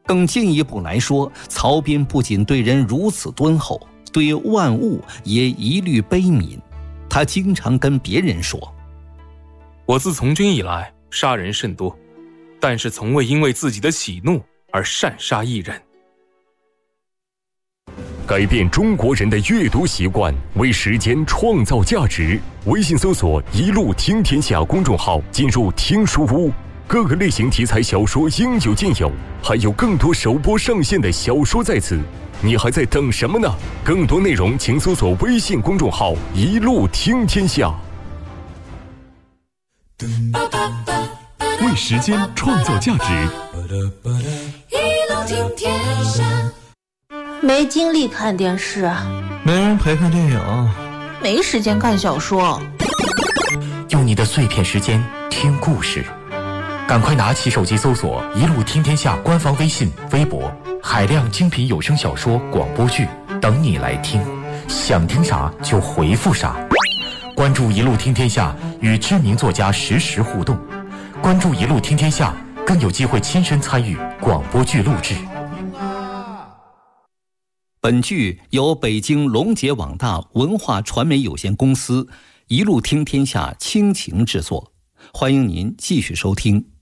更进一步来说，曹彬不仅对人如此敦厚，对万物也一律悲悯。他经常跟别人说： 我自从军以来，杀人甚多，但是从未因为自己的喜怒而擅杀一人。 改变中国人的阅读习惯，为时间创造价值。微信搜索“一路听天下”公众号，进入听书屋，各个类型题材小说应有尽有，还有更多首播上线的小说在此，你还在等什么呢？更多内容请搜索微信公众号“一路听天下”。为时间创造价值， 一路听天下。 没精力看电视， 没人陪看电影， 没时间看小说。 用你的碎片时间听故事，赶快拿起手机搜索“一路听天下”官方微信、微博，海量精品有声小说、广播剧等你来听，想听啥就回复啥。关注“一路听天下”，与知名作家实时互动。关注“一路听天下”，更有机会亲身参与广播剧录制。 本剧由北京龙杰网大文化传媒有限公司一路听天下倾情制作，欢迎您继续收听。